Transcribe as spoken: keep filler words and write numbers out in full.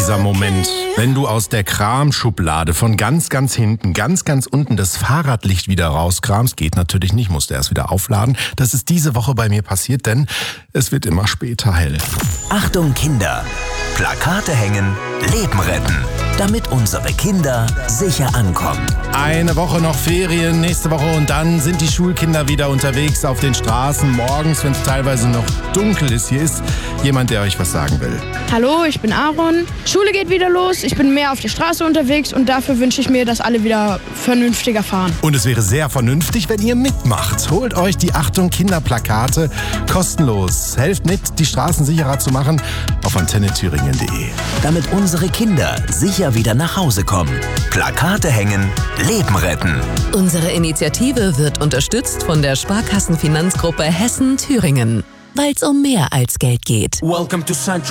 dieser Moment, wenn du aus der Kramschublade von ganz, ganz hinten, ganz, ganz unten das Fahrradlicht wieder rauskramst. Geht natürlich nicht, musst du erst wieder aufladen. Das ist diese Woche bei mir passiert, denn es wird immer später hell. Achtung Kinder! Plakate hängen, Leben retten, damit unsere Kinder sicher ankommen. Eine Woche noch Ferien, nächste Woche und dann sind die Schulkinder wieder unterwegs auf den Straßen morgens, wenn es teilweise noch dunkel ist. Hier ist jemand, der euch was sagen will. Hallo, ich bin Aaron. Schule geht wieder los, ich bin mehr auf der Straße unterwegs und dafür wünsche ich mir, dass alle wieder vernünftiger fahren. Und es wäre sehr vernünftig, wenn ihr mitmacht. Holt euch die Achtung Kinderplakate kostenlos. Helft mit, die Straßen sicherer zu machen auf antenne thüringen punkt de. Damit unsere Kinder sicher wieder nach Hause kommen. Plakate hängen, Leben retten. Unsere Initiative wird unterstützt von der Sparkassenfinanzgruppe Hessen-Thüringen, weil es um mehr als Geld geht. Welcome to Central.